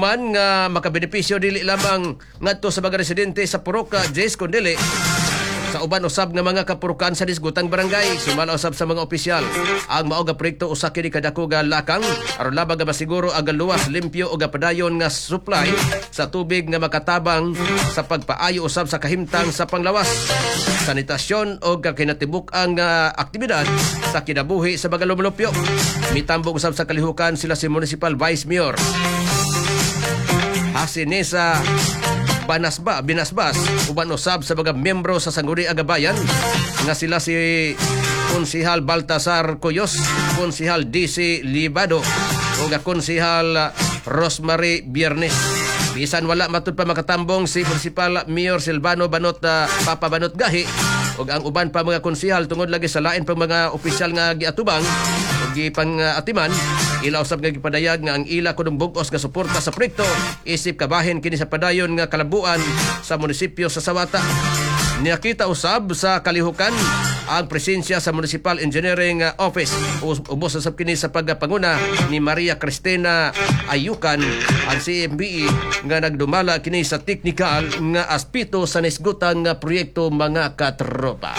human nga makabenepisyo dili lamang ngadto sa mga residente sa Puroka, Jess, kundi sa uban usab nga mga kapurukan sa disgutang barangay. Sumala usab sa mga opisyal ang mao nga proyekto usa kini kadako nga lakang aron labang nga masiguro ang luwas, limpyo ug padayon nga supply sa tubig nga makatabang sa pagpaayo usab sa kahimtang sa panglawas, sanitasyon ug kinatibuk-ang aktibidad sa kinabuhi sa mga lumulupyo. Mitambong usab sa kalihukan sila si Municipal Vice Mayor Hasinesa Binasbas uban usab sa mga miyembro sa Sangguniang Gabayan nga sila si Konsihal Baltasar Coyos, Konsihal DC Libado o Konsihal Rosemary Biernes. Bisan wala matud pa makatambong si Municipal Mayor Silvano Papa Banot Gahi ug ang uban pa mga konsihal tungod lagi sa lain pang mga opisyal nga giatubang ug gipang atiman. Ila usab nga gipadayag nga ang ila kudong bug-os nga suporta sa proyekto isip kabahin kini sa padayon nga kalabuan sa munisipyo sa Sawata. Nakita usab sa kalihukan ang presensya sa Municipal Engineering Office. Ubos usab kini sa pagpanguna ni Maria Cristina Ayukan, ang CMBE nga nagdumala kini sa teknikal nga aspeto sa nisgutan nga proyekto mga katropa.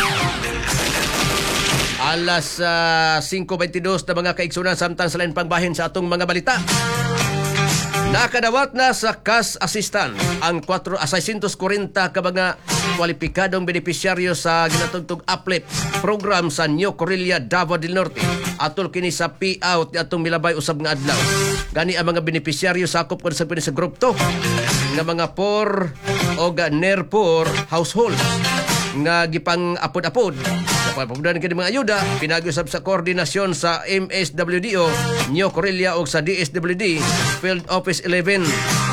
Alas 5:22 na mga kaigsunan samtang sa lain pangbahin sa atong mga balita. Nakadawat na sa cash assistance ang 640 ka mga kwalipikadong benepisyaryo sa ginatugtog UPLIFT program sa New Corilla, Davao del Norte. Atol kini sa payout ni atong milabay usab nga adlaw. Gani ang mga benepisyaryo sakop kon sa group 2 nga mga poor o near poor households nga gipang apod-apod. Pagpapudan kini mga ayuda pinag-usab sa koordinasyon sa MSWDO, New Corilla ug sa DSWD Field Office 11.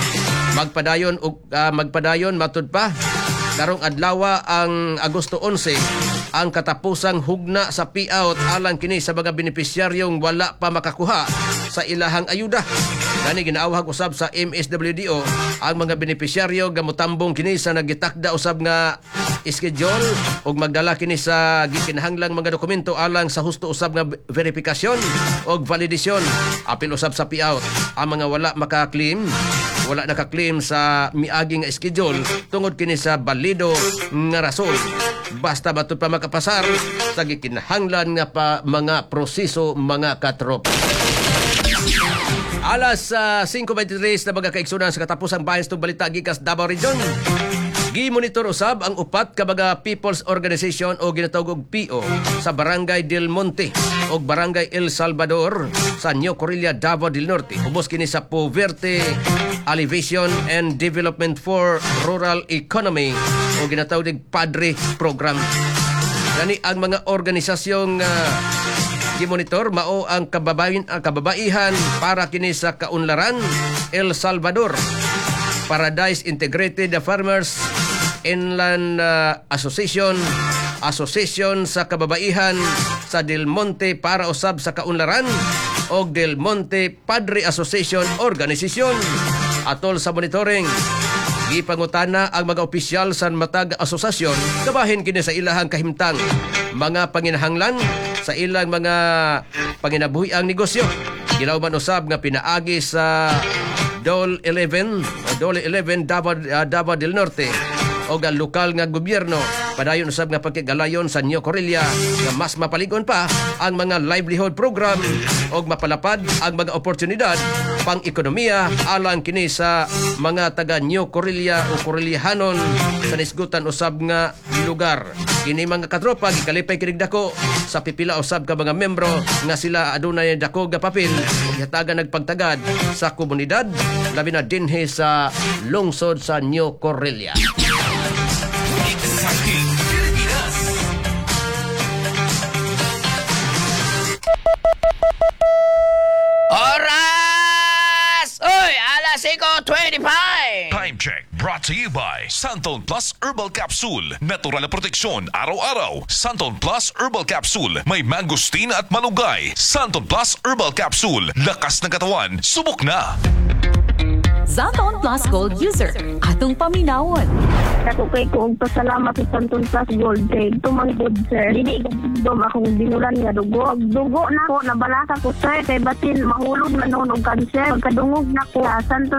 Magpadayon matud pa karong adlaw ang Agosto 11 ang katapusang hugna sa payout alang kini sa mga benepisyaryong wala pa makakuha sa ilahang ayuda. Gani ginaawhag usab sa MSWDO ang mga benepisyaryo nga motambong kini sa nagitakda usab nga schedule ug magdala kini sa gikinahanglang mga dokumento alang sa husto usab nga verifikasyon ug validasyon. Apil usab sa payout ang mga wala naka-claim sa miaging schedule tungod kini sa balido nga rason. Basta batud pa makapasar sa gikinahanglan nga mga proseso mga katrop. Alas 5:23 na mga kaigsunan sa katapusang bahis ng balita gikas Davao Region. Gimonitor usab ang upat ka mga People's Organization o ginatawag PO sa Barangay Del Monte o Barangay El Salvador sa New Corilla, Davao del Norte. Ubos kini sa Poverty Alleviation and Development for Rural Economy o ginatawag PADRE program. Gani ang mga organisasyong gimonitor mao ang kababaihan para kini sa kaunlaran El Salvador, Paradise Integrated Farmers Inland Association sa kababaihan sa Del Monte para usab sa kaunlaran o Del Monte Padre Association Organization. Atol sa monitoring gipangutana ang mga opisyal sa matag asosasyon kabahin kini sa ilahang kahimtang mga panginahanglan sa ilang mga panginabuhi ang negosyo. Gilaw man usab nga pinaagi sa Dole 11 Davao del Norte o ang lokal nga gobyerno padayon usab nga pagkigalayon sa New Corilla nga mas mapaligon pa ang mga livelihood program o mapalapad ang mga oportunidad pang ekonomiya alang kini sa mga taga New Corilla o Corilliahanon sa nisgutan usab nga lugar. Kini mga katropa gikalipay kinig dako sa pipila usab ka mga membro nga sila adunay dako nga papel ug hatagan nagpagtagad sa komunidad labi na dinhi sa lungsod sa New Corilla. Oras! Uy, alas 5:25! Time check brought to you by Santon Plus Herbal Capsule. Natural na proteksyon araw-araw. Santon Plus Herbal Capsule. May mangosteen at malunggay. Santon Plus Herbal Capsule. Lakas ng katawan. Subok na! Santon Plus Gold user. Atong paminawon. Ako kay kong pasalamat sa Santon Plus Gold kay tumanggod sir. Dili gudom akong binulan nga dugo. Dugo na ko nabalaka ko sir kay batin mahulog na noon og kanser. Pagkadungog na ko Santon